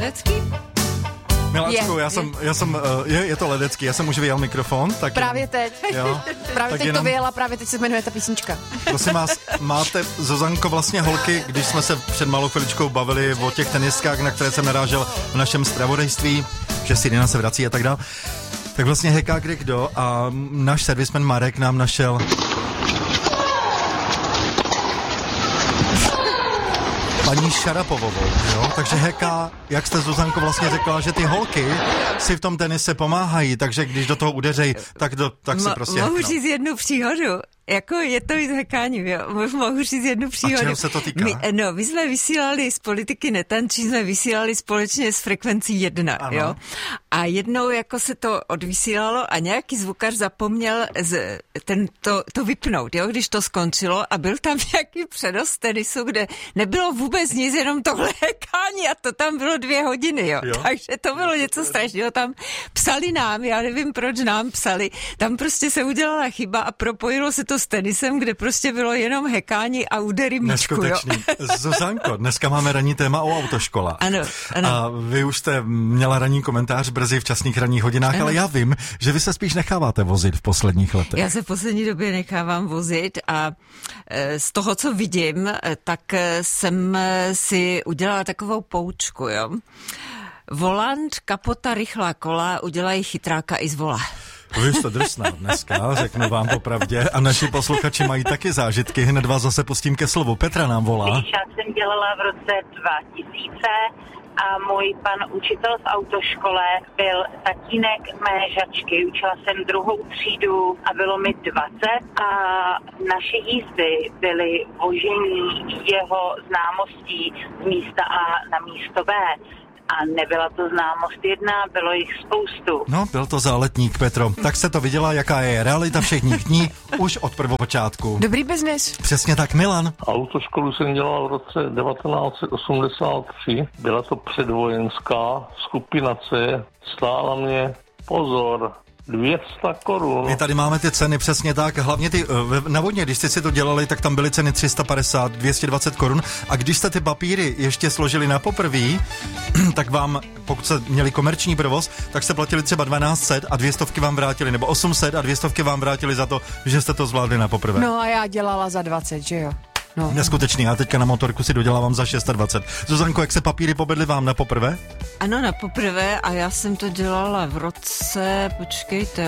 ledecký? Miláčku, je to ledecký, já jsem už vyjel mikrofon. Tak právě teď. Jo. Právě tak teď jenom, to vyjela, právě teď se jmenuje ta písnička. Prosím vás, máte, Zuzanko, vlastně holky, když jsme se před malou chviličkou bavili o těch teniskách, na které jsem narážel v našem zpravodajství, že Sirina se vrací a tak dále, tak vlastně heká kde kdo a náš servisman Marek nám našel paní Šarapovovou, jo? Takže heka, jak jste, Zuzanko, vlastně řekla, že ty holky si v tom tenise pomáhají, takže když do toho udeřej, tak si prostě mohu říct jednu příhodu. Jako je to i hekáním, jo. Mohu říct jednu příhodu. A čeho se to týká? My jsme vysílali z Politiky netančí, jsme vysílali společně s frekvencí 1, ano. Jo. A jednou jako se to odvysílalo a nějaký zvukař zapomněl to vypnout, jo, když to skončilo a byl tam nějaký přenos tenisu, kde nebylo vůbec nic, jenom tohle hekání a to tam bylo 2 hodiny, jo. Takže to bylo něco strašného. Tam psali nám, já nevím, proč nám psali, tam prostě se udělala chyba a propojilo se to s tenisem, kde prostě bylo jenom hekání a údery míčku, jo. Zuzanko, dneska máme ranní téma o autoškolách. Ano. A vy už jste měla ranní komentář brzy v časných ranních hodinách, ale já vím, že vy se spíš necháváte vozit v posledních letech. Já se v poslední době nechávám vozit a z toho, co vidím, tak jsem si udělala takovou poučku, jo. Volant, kapota, rychlá kola udělají chytráka i z vola. Vy jste drsná dneska, řeknu vám popravdě. A naši posluchači mají taky zážitky. Hned vás zase pustím ke slovu. Petra nám volá. Já jsem dělala v roce 2000 a můj pan učitel v autoškole byl tatínek mé žačky. Učila jsem 2. třídu a bylo mi 20 a naše jízdy byly vožení jeho známostí z místa A na místo B. A nebyla to známost jedna, bylo jich spoustu. No, byl to záletník, Petro. Tak se to viděla, jaká je realita všech dní už od prvopočátku. Dobrý biznis. Přesně tak, Milan. Autoškolu jsem dělal v roce 1983. Byla to předvojenská skupina C. Stála mě, pozor, 200 korun. My tady máme ty ceny přesně tak, hlavně ty na vodně, když jste si to dělali, tak tam byly ceny 350, 220 korun a když jste ty papíry ještě složili na poprví, tak vám, pokud jste měli komerční provoz, tak jste platili třeba 1200 a 200 vám vrátili, nebo 800 a 200 vám vrátili za to, že jste to zvládli na poprvé. No a já dělala za 20, že jo? No. Neskutečný, já teďka na motorku si dodělávám za 620. Zuzanko, jak se papíry pobedly vám na poprvé? Ano, na poprvé a já jsem to dělala v roce, počkejte,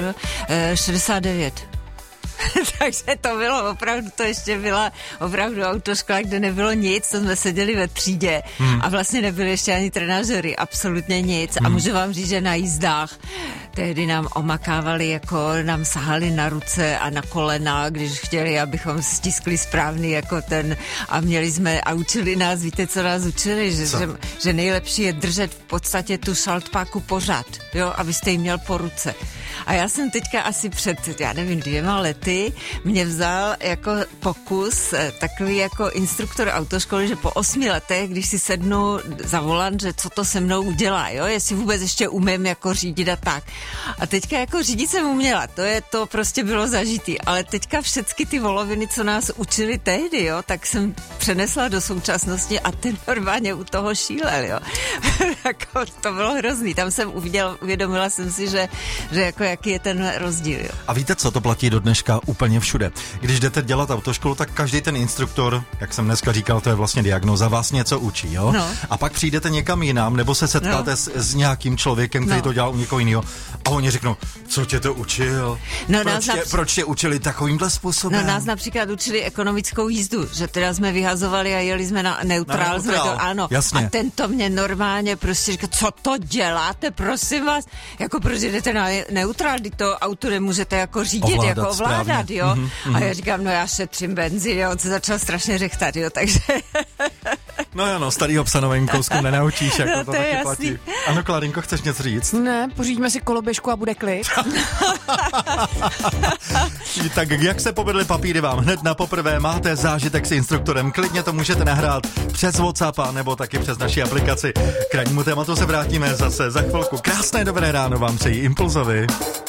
69. Takže to bylo opravdu, to ještě byla opravdu autoškola, kde nebylo nic, to jsme seděli ve třídě a vlastně nebyly ještě ani trenažery, absolutně nic a můžu vám říct, že na jízdách tehdy nám omakávali, jako nám sahali na ruce a na kolena, když chtěli, abychom stiskli správný jako ten a měli jsme a učili nás, víte, co nás učili, že nejlepší je držet v podstatě tu šaltpáku pořád, jo, abyste ji měl po ruce. A já jsem teďka asi před, já nevím, 2 lety mě vzal jako pokus takový jako instruktor autoškoly, že po 8 letech, když si sednu za volant, že co to se mnou udělá, jo, jestli vůbec ještě umím jako řídit a tak. A teďka jako řídit jsem uměla, to prostě bylo zažitý, ale teďka všechny ty voloviny, co nás učili tehdy, jo, tak jsem přenesla do současnosti a ten normálně u toho šílel, jo. Jako, to bylo hrozný, tam jsem uvědomila jsem si, že jako jaký je ten rozdíl, jo. A víte co, to platí do dneška úplně všude. Když jdete dělat autoškolu, tak každý ten instruktor, jak jsem dneska říkal, to je vlastně diagnóza, vás něco učí, jo? No. A pak přijdete někam jinam, nebo se setkáte s nějakým člověkem, který to dělal u někoho jiného. A oni řeknou, co tě to učil? No, proč tě učili takovýmhle způsobem? No nás například učili ekonomickou jízdu, že teda jsme vyhazovali a jeli jsme na neutrál. Ano. Jasně. A tento mě normálně prostě říká, co to děláte, prosím vás? Jako proč jdete na neutrál, kdy to auto nemůžete jako řídit, ovládat, jo? A já říkám, no já šetřím benzín, jo, on se začal strašně řechtat, jo, takže... No, starýho psa novým kousku nenaučíš, jako no, to taky jasný. Platí. Ano, Klarinko, chceš něco říct? Ne, pořídíme si koloběžku a bude klid. Tak jak se povedly papíry vám hned na poprvé, máte zážitek s instruktorem, klidně to můžete nahrát přes WhatsApp nebo taky přes naši aplikaci. K rannímu tématu se vrátíme zase za chvilku. Krásné dobré ráno vám přejí Impulzovi.